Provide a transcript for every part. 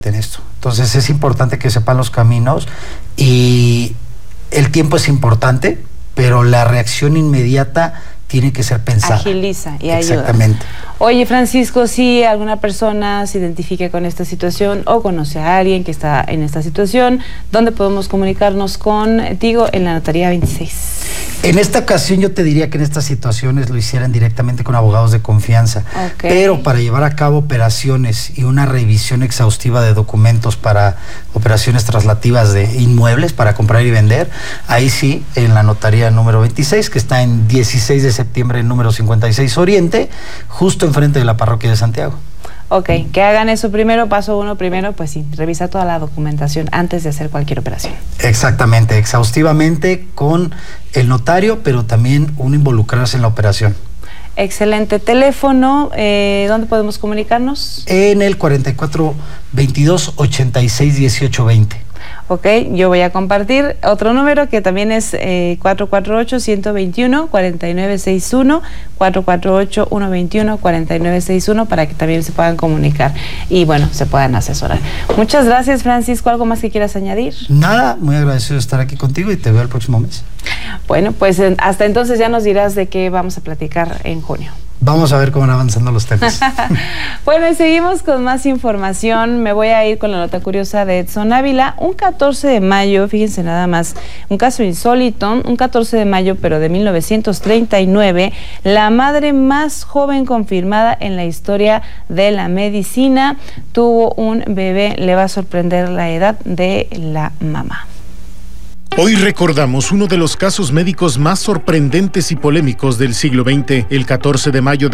en esto. Entonces es importante que sepan los caminos y el tiempo es importante, pero la reacción inmediata tiene que ser pensada. Agiliza y ayuda. Exactamente. Oye, Francisco, si alguna persona se identifique con esta situación o conoce a alguien que está en esta situación, ¿dónde podemos comunicarnos contigo? En la Notaría 26. En esta ocasión yo te diría que en estas situaciones lo hicieran directamente con abogados de confianza, pero para llevar a cabo operaciones y una revisión exhaustiva de documentos para operaciones traslativas de inmuebles para comprar y vender, ahí sí, en la Notaría número 26, que está en 16 de septiembre, número 56 Oriente, justo enfrente de la parroquia de Santiago. Ok, que hagan eso primero, paso uno primero, pues sí, revisar toda la documentación antes de hacer cualquier operación. Exactamente, exhaustivamente con el notario, pero también uno involucrarse en la operación. Excelente. Teléfono, ¿dónde podemos comunicarnos? En el 44 22 86 18 20. Ok, yo voy a compartir otro número que también es 448-121-4961, 448-121-4961 para que también se puedan comunicar y bueno, se puedan asesorar. Muchas gracias, Francisco. ¿Algo más que quieras añadir? Nada, muy agradecido de estar aquí contigo y te veo el próximo mes. Bueno, pues hasta entonces ya nos dirás de qué vamos a platicar en junio. Vamos a ver cómo van avanzando los temas. Bueno, y seguimos con más información. Me voy a ir con la nota curiosa de Edson Ávila. Un 14 de mayo, fíjense nada más, un caso insólito, un 14 de mayo, pero de 1939, la madre más joven confirmada en la historia de la medicina tuvo un bebé. Le va a sorprender la edad de la mamá. Hoy recordamos uno de los casos médicos más sorprendentes y polémicos del siglo XX. El 14 de mayo de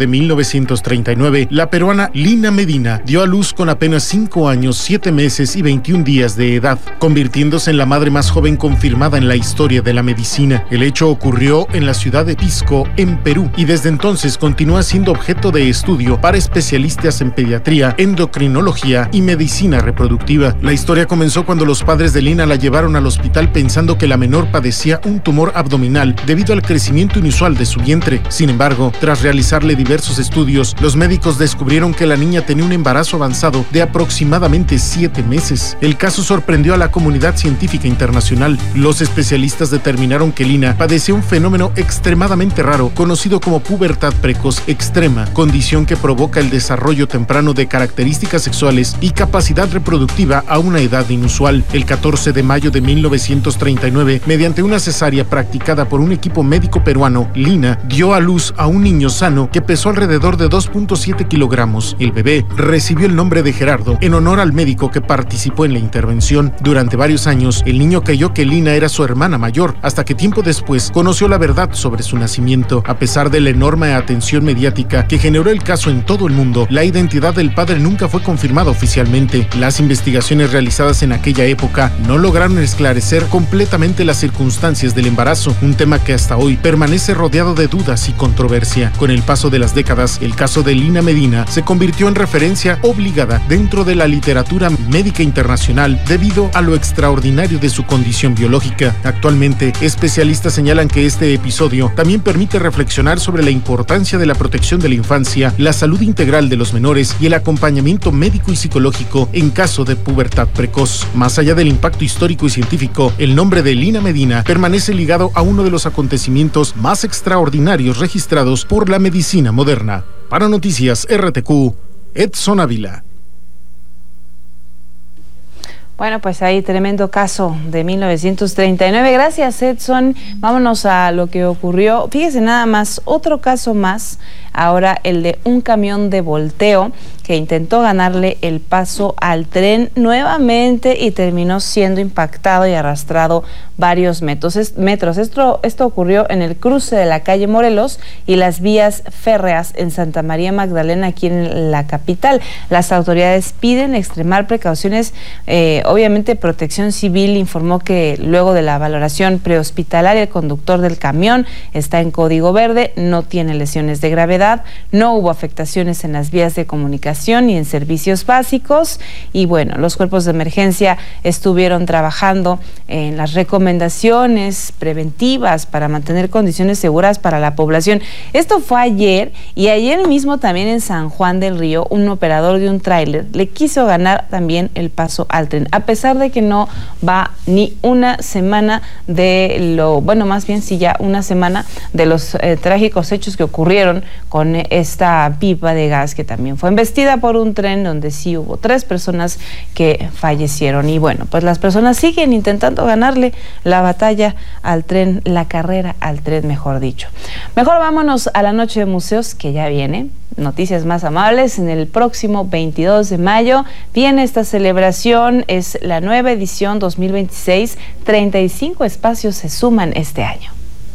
1939, la peruana Lina Medina dio a luz con apenas 5 años, 7 meses y 21 días de edad, convirtiéndose en la madre más joven confirmada en la historia de la medicina. El hecho ocurrió en la ciudad de Pisco, en Perú, y desde entonces continúa siendo objeto de estudio para especialistas en pediatría, endocrinología y medicina reproductiva. La historia comenzó cuando los padres de Lina la llevaron al hospital pensando que la menor padecía un tumor abdominal debido al crecimiento inusual de su vientre. Sin embargo, tras realizarle diversos estudios, los médicos descubrieron que la niña tenía un embarazo avanzado de aproximadamente 7 meses. El caso sorprendió a la comunidad científica internacional. Los especialistas determinaron que Lina padecía un fenómeno extremadamente raro, conocido como pubertad precoz extrema, condición que provoca el desarrollo temprano de características sexuales y capacidad reproductiva a una edad inusual. El 14 de mayo de 1939, mediante una cesárea practicada por un equipo médico peruano, Lina dio a luz a un niño sano que pesó alrededor de 2.7 kilogramos. El bebé recibió el nombre de Gerardo en honor al médico que participó en la intervención. Durante varios años, el niño creyó que Lina era su hermana mayor, hasta que tiempo después conoció la verdad sobre su nacimiento. A pesar de la enorme atención mediática que generó el caso en todo el mundo, la identidad del padre nunca fue confirmada oficialmente. Las investigaciones realizadas en aquella época no lograron esclarecer completamente las circunstancias del embarazo, un tema que hasta hoy permanece rodeado de dudas y controversia. Con el paso de las décadas, el caso de Lina Medina se convirtió en referencia obligada dentro de la literatura médica internacional debido a lo extraordinario de su condición biológica. Actualmente, especialistas señalan que este episodio también permite reflexionar sobre la importancia de la protección de la infancia, la salud integral de los menores y el acompañamiento médico y psicológico en caso de pubertad precoz. Más allá del impacto histórico y científico, el nombre de Lina Medina permanece ligado a uno de los acontecimientos más extraordinarios registrados por la medicina moderna. Para Noticias RTQ, Edson Ávila. Bueno, pues ahí tremendo caso de 1939. Gracias, Edson. Vámonos a lo que ocurrió. Fíjese nada más, otro caso más, ahora el de un camión de volteo que intentó ganarle el paso al tren nuevamente y terminó siendo impactado y arrastrado varios metros. Esto ocurrió en el cruce de la calle Morelos y las vías férreas en Santa María Magdalena, aquí en la capital. Las autoridades piden extremar precauciones. Obviamente, Protección Civil informó que luego de la valoración prehospitalaria, el conductor del camión está en código verde, no tiene lesiones de gravedad, no hubo afectaciones en las vías de comunicación educación y en servicios básicos. Y bueno, los cuerpos de emergencia estuvieron trabajando en las recomendaciones preventivas para mantener condiciones seguras para la población. Esto fue ayer, y ayer mismo también en San Juan del Río, un operador de un tráiler le quiso ganar también el paso al tren, a pesar de que no va ni una semana de más bien sí ya una semana de los trágicos hechos que ocurrieron con esta pipa de gas que también fue embestida por un tren, donde sí hubo 3 personas que fallecieron. Y bueno, pues las personas siguen intentando ganarle la batalla al tren, la carrera al tren, mejor dicho. Mejor vámonos a la noche de museos, que ya viene. Noticias más amables, en el próximo 22 de mayo viene esta celebración, es la nueva edición 2026, 35 espacios se suman este año.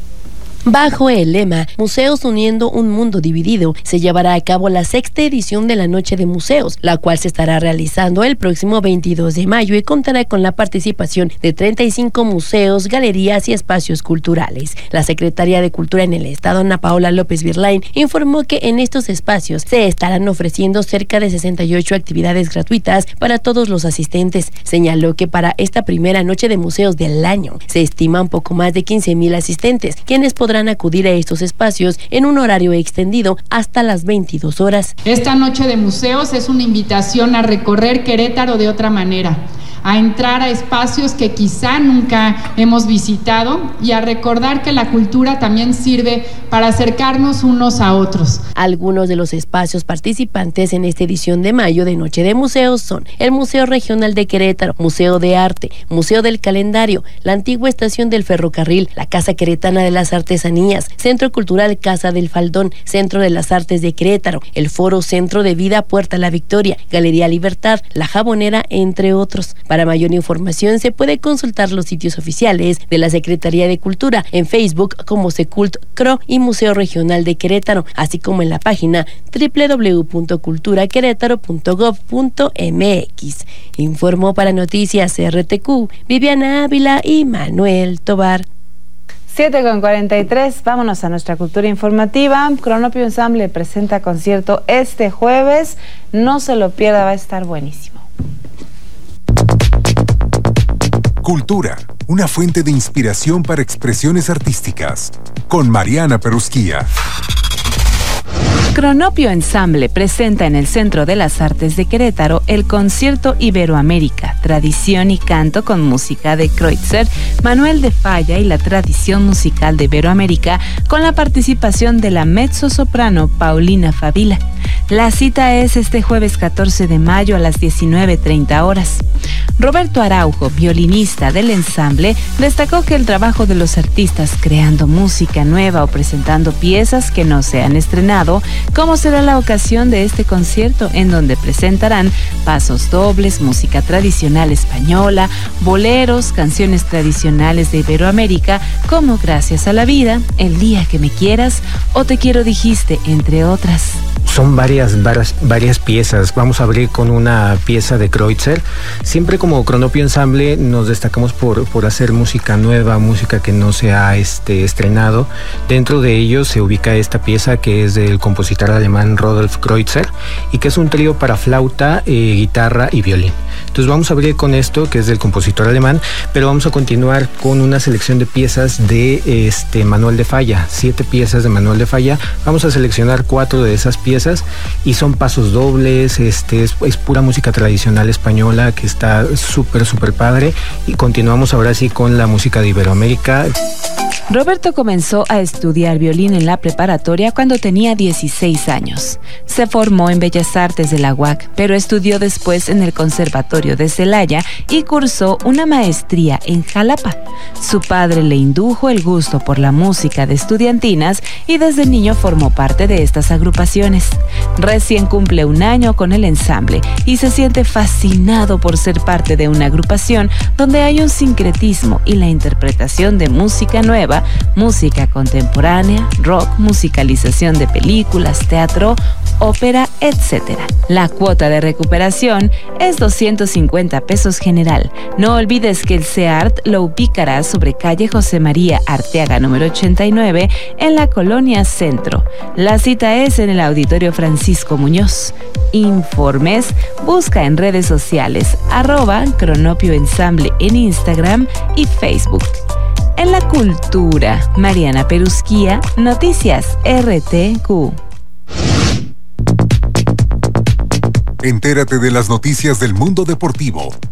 Bajo el lema Museos uniendo un mundo dividido, se llevará a cabo la 6ª edición de la Noche de Museos, la cual se estará realizando el próximo 22 de mayo y contará con la participación de 35 museos, galerías y espacios culturales. La secretaria de Cultura en el Estado, Ana Paola López Virlain, informó que en estos espacios se estarán ofreciendo cerca de 68 actividades gratuitas para todos los asistentes. Señaló que para esta primera Noche de Museos del año se estiman poco más de 15,000 asistentes, quienes podrán acudir a estos espacios en un horario extendido hasta las 22 horas. Esta Noche de Museos es una invitación a recorrer Querétaro de otra manera, a entrar a espacios que quizá nunca hemos visitado y a recordar que la cultura también sirve para acercarnos unos a otros. Algunos de los espacios participantes en esta edición de mayo de Noche de Museos son el Museo Regional de Querétaro, Museo de Arte, Museo del Calendario, la antigua estación del ferrocarril, la Casa Queretana de las Artesanías, Centro Cultural Casa del Faldón, Centro de las Artes de Querétaro, el Foro Centro de Vida Puerta La Victoria, Galería Libertad, La Jabonera, entre otros. Para mayor información se puede consultar los sitios oficiales de la Secretaría de Cultura en Facebook como Secult CRO y Museo Regional de Querétaro, así como en la página www.culturaquerétaro.gov.mx. Informó para Noticias RTQ Viviana Ávila y Manuel Tobar. 7:43, vámonos a nuestra cultura informativa. Cronopio Ensamble presenta concierto este jueves, no se lo pierda, va a estar buenísimo. Cultura, una fuente de inspiración para expresiones artísticas, con Mariana Perusquía. Cronopio Ensamble presenta en el Centro de las Artes de Querétaro el concierto Iberoamérica, tradición y canto con música de Kreutzer, Manuel de Falla y la tradición musical de Iberoamérica, con la participación de la mezzosoprano Paulina Favila. La cita es este jueves 14 de mayo a las 19:30 horas. Roberto Araujo, violinista del ensamble, destacó que el trabajo de los artistas creando música nueva o presentando piezas que no se han estrenado, como será la ocasión de este concierto, en donde presentarán pasos dobles, música tradicional española, boleros, canciones tradicionales de Iberoamérica, como Gracias a la Vida, El Día que Me Quieras o Te Quiero Dijiste, entre otras. Son varias piezas. Vamos a abrir con una pieza de Kreutzer. Siempre como Cronopio Ensamble nos destacamos por hacer música nueva, música que no se ha estrenado. Dentro de ello se ubica esta pieza que es del compositor alemán Rudolf Kreutzer y que es un trío para flauta, guitarra y violín. Entonces vamos a abrir con esto, que es del compositor alemán, pero vamos a continuar con una selección de piezas de Manuel de Falla, 7 piezas de Manuel de Falla. Vamos a seleccionar 4 de esas piezas y son pasos dobles, es pura música tradicional española que está súper padre, y continuamos ahora sí con la música de Iberoamérica. Roberto comenzó a estudiar violín en la preparatoria cuando tenía 16 años. Se formó en Bellas Artes de la UAC, pero estudió después en el Conservatorio de Celaya y cursó una maestría en Jalapa. Su padre le indujo el gusto por la música de estudiantinas y desde niño formó parte de estas agrupaciones. Recién cumple 1 año con el ensamble y se siente fascinado por ser parte de una agrupación donde hay un sincretismo y la interpretación de música nueva, música contemporánea, rock, musicalización de películas, teatro ópera, etc. La cuota de recuperación es 250 pesos general. No olvides que el CEART lo ubicará sobre calle José María Arteaga número 89 en la Colonia Centro. La cita es en el Auditorio Francisco Muñoz. Informes, busca en redes sociales @Cronopio Ensamble en Instagram y Facebook. En la cultura, Mariana Perusquía, Noticias RTQ. Entérate de las noticias del mundo deportivo,